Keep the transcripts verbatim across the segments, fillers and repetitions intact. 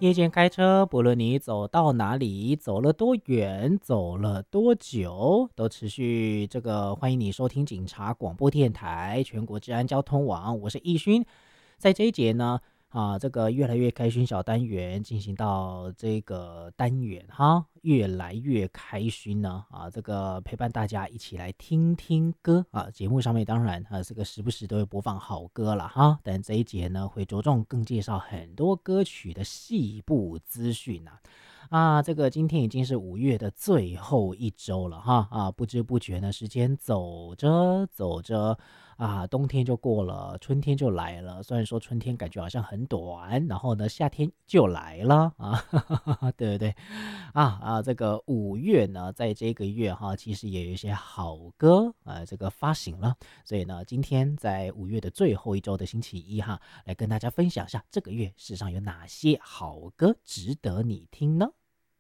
夜间开车，不论你走到哪里，走了多远，走了多久，都持续这个欢迎你收听警察广播电台全国治安交通网，我是义勋。在这一节呢，啊，这个越来越开勋小单元进行到这个单元哈，越来越开勋呢啊，这个陪伴大家一起来听听歌啊。节目上面当然啊，这个时不时都会播放好歌了哈，但这一节呢会着重更介绍很多歌曲的细部资讯啊。啊，这个今天已经是五月的最后一周了哈啊，不知不觉呢，时间走着走着啊，冬天就过了，春天就来了。虽然说春天感觉好像很短，然后呢，夏天就来了啊，对不对？啊啊，这个五月呢，在这个月哈，其实也有一些好歌啊，这个发行了。所以呢，今天在五月的最后一周的星期一哈，来跟大家分享一下这个月世上有哪些好歌值得你听呢？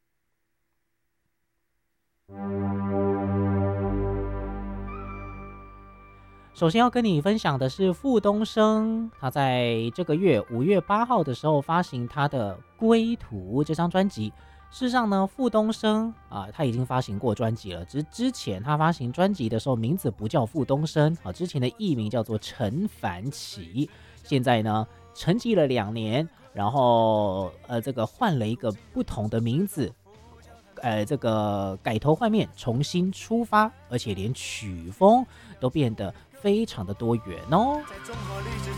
首先要跟你分享的是傅东升，他在这个月五月八号的时候发行他的《归途》这张专辑。事实上呢，傅东升啊，他已经发行过专辑了，只是之前他发行专辑的时候名字不叫傅东升啊，之前的艺名叫做陈凡奇。现在呢，沉寂了两年，然后呃，这个换了一个不同的名字。呃，这个改头换面，重新出发，而且连曲风都变得非常的多元哦。